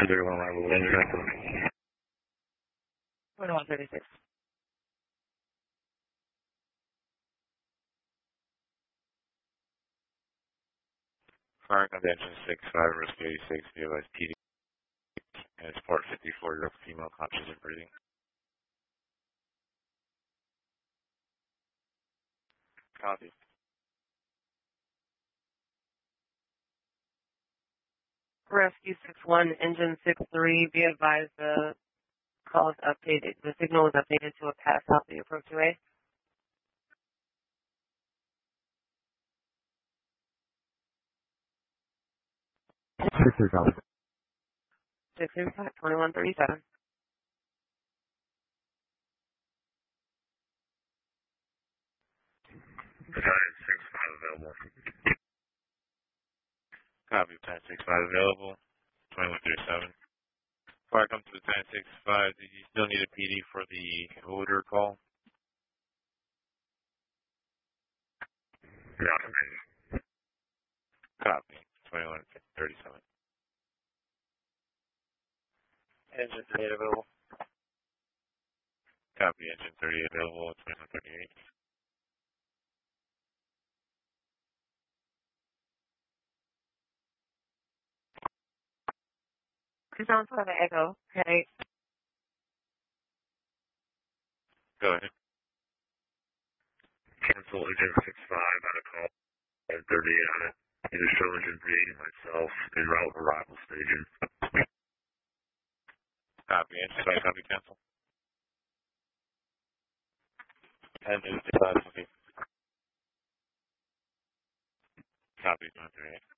231 arrival, engine active. 2136. Firing on the engine 65, rescue 86, VOS PD, and it's port 54, female conscious and breathing. Copy. Rescue 61, engine 63, be advised the call is updated. The signal is updated to a pass off the approachway. 2137. Battalion 65 available. Copy, Battalion 65 available, 2137. Before I come to Battalion 65, do you still need a PD for the odor call? Yeah, amazing. Copy, 2137. Engine 38 available. Copy, engine 38 available, 2138. Tucson for the Echo. Okay. Go ahead. Cancel engine 65 out of call. 38 on it. Either show engine 38 myself en route arrival station. Copy, engine 5, copy, cancel. Engine 65, copy. Copy, 2138.